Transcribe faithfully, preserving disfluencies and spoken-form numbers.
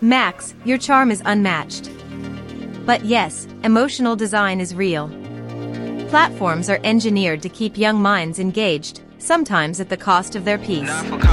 Max, your charm is unmatched. But yes, emotional design is real. Platforms are engineered to keep young minds engaged, sometimes at the cost of their peace.